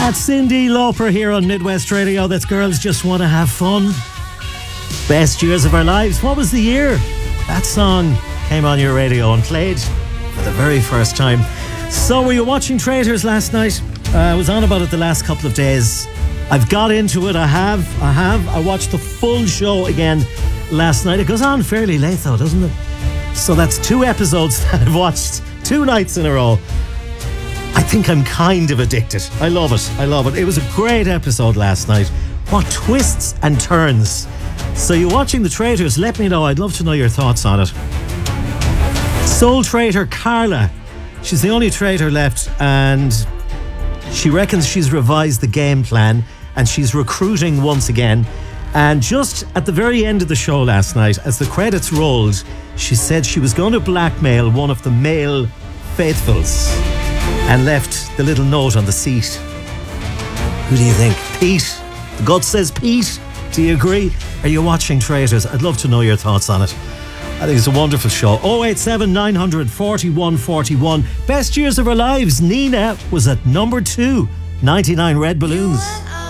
That's Cyndi Lauper here on Midwest Radio. That's Girls Just Want to Have Fun. Best years of our lives. What was the year that song came on your radio and played for the very first time? So were you watching Traitors last night? I was on about it the last couple of days. I've got into it. I have. I watched the full show again last night. It goes on fairly late though, doesn't it? So that's 2 episodes that I've watched 2 nights in a row. I think I'm kind of addicted. I love it. It was a great episode last night. What twists and turns. So you're watching The Traitors. Let me know. I'd love to know your thoughts on it. Sole traitor Carla. She's the only traitor left, and she reckons she's revised the game plan and she's recruiting once again. And just at the very end of the show last night, as the credits rolled, she said she was going to blackmail one of the male faithfuls and left the little note on the seat. Who do you think? Pete? The gut says Pete. Do you agree? Are you watching Traitors? I'd love to know your thoughts on it. I think it's a wonderful show. 087 900 4141. Best years of our lives. Nina was at number 2. 99 Red Balloons.